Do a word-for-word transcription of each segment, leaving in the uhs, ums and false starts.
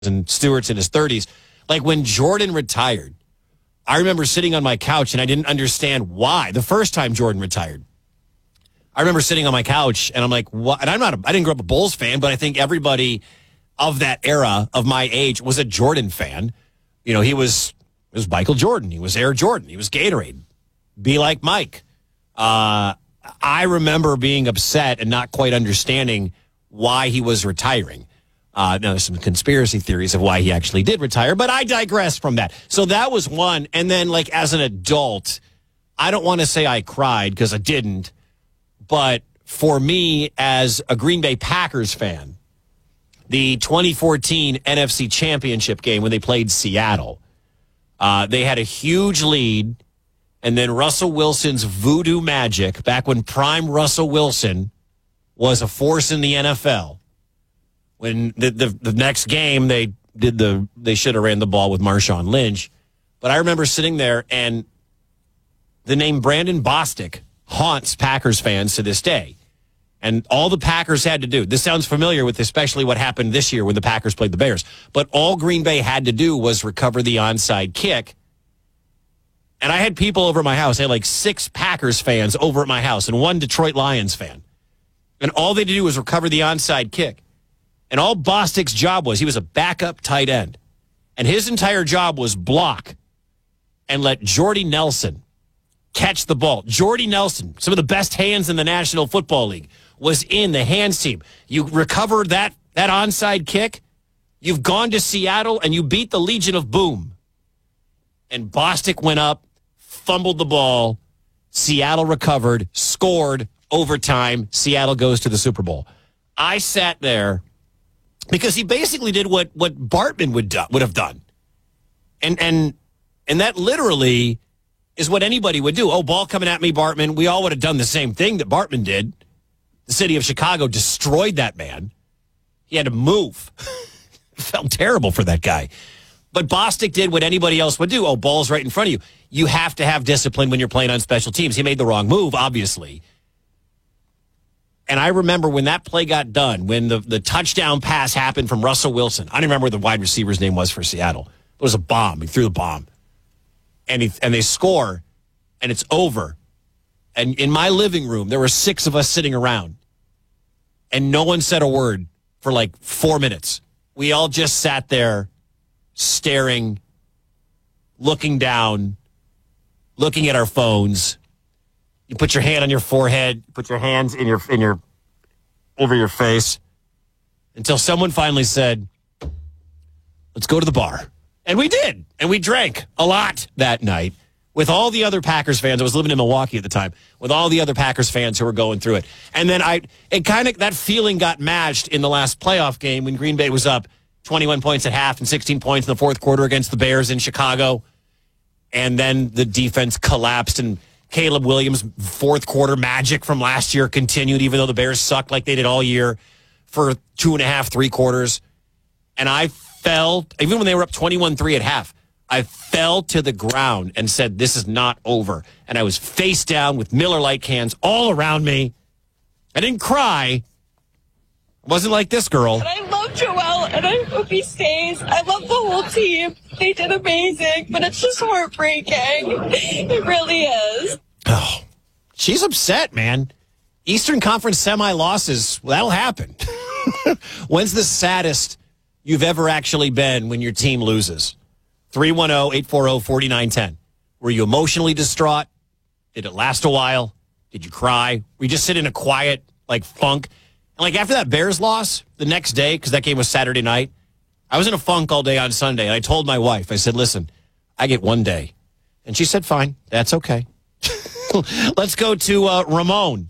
and Stewart's in his thirties. Like when Jordan retired, I remember sitting on my couch and I didn't understand why. The first time Jordan retired, I remember sitting on my couch and I'm like, what? And I'm not, a, I didn't grow up a Bulls fan, but I think everybody of that era of my age was a Jordan fan. You know, he was, it was Michael Jordan. He was Air Jordan. He was Gatorade. Be like Mike. Uh, I remember being upset and not quite understanding why he was retiring. Uh, now, there's some conspiracy theories of why he actually did retire, but I digress from that. So that was one. And then, like, as an adult, I don't want to say I cried because I didn't. But for me, as a Green Bay Packers fan, the twenty fourteen N F C Championship game when they played Seattle, uh, they had a huge lead. And then Russell Wilson's voodoo magic, back when prime Russell Wilson was a force in the N F L. When the, the the next game they did the they should have ran the ball with Marshawn Lynch, but I remember sitting there and the name Brandon Bostic haunts Packers fans to this day, and all the Packers had to do. This sounds familiar with especially what happened this year when the Packers played the Bears, but all Green Bay had to do was recover the onside kick. And I had people over at my house. I had like six Packers fans over at my house and one Detroit Lions fan, and all they had to do was recover the onside kick. And all Bostic's job was, he was a backup tight end. And his entire job was block and let Jordy Nelson catch the ball. Jordy Nelson, some of the best hands in the National Football League, was in the hands team. You recover that, that onside kick, you've gone to Seattle, and you beat the Legion of Boom. And Bostic went up, fumbled the ball, Seattle recovered, scored, overtime, Seattle goes to the Super Bowl. I sat there because he basically did what, what Bartman would do, would have done. And and and that literally is what anybody would do. Oh, ball coming at me, Bartman. We all would have done the same thing that Bartman did. The city of Chicago destroyed that man. He had to move. It felt terrible for that guy. But Bostic did what anybody else would do. Oh, ball's right in front of you. You have to have discipline when you're playing on special teams. He made the wrong move, obviously. And I remember when that play got done, when the, the touchdown pass happened from Russell Wilson. I don't remember what the wide receiver's name was for Seattle. It was a bomb. He threw the bomb. And he, and they score, and it's over. And in my living room, there were six of us sitting around. And no one said a word for like four minutes. We all just sat there staring, looking down, looking at our phones. You put your hand on your forehead, put your hands in your in your over your face until someone finally said, "Let's go to the bar." And we did. And we drank a lot that night with all the other Packers fans. I was living in Milwaukee at the time, with all the other Packers fans who were going through it. And then I it kind of that feeling got matched in the last playoff game when Green Bay was up twenty-one points at half and sixteen points in the fourth quarter against the Bears in Chicago. And then the defense collapsed, and Caleb Williams' fourth quarter magic from last year continued, even though the Bears sucked like they did all year for two and a half, three quarters. And I fell, even when they were up twenty-one three at half, I fell to the ground and said, this is not over. And I was face down with Miller Lite cans all around me. I didn't cry. It wasn't like this girl. And I love Joel, and I hope he stays. I love the whole team. They did amazing, but it's just heartbreaking. It really is. Oh, she's upset, man. Eastern Conference semi-losses, well, that'll happen. When's the saddest you've ever actually been when your team loses? three one zero, eight four zero, four nine one zero. Were you emotionally distraught? Did it last a while? Did you cry? Were you just sit in a quiet, like, funk? And, like, after that Bears loss, the next day, because that game was Saturday night, I was in a funk all day on Sunday, and I told my wife, I said, listen, I get one day. And she said, fine, that's okay. Let's go to uh, Ramon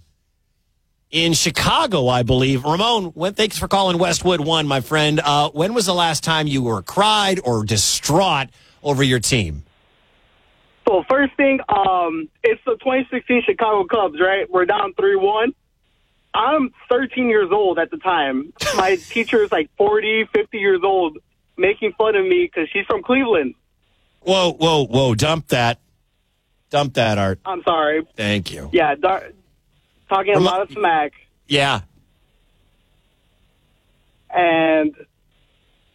in Chicago, I believe. Ramon, when, thanks for calling Westwood One, my friend. Uh, when was the last time you were cried or distraught over your team? So first thing, um, it's the twenty sixteen Chicago Cubs, right? We're down three one. I'm thirteen years old at the time. My teacher is like forty, fifty years old, making fun of me because she's from Cleveland. Whoa, whoa, whoa. Dump that. Dump that, Art. I'm sorry. Thank you. Yeah, dar- talking a lot of smack. Yeah. And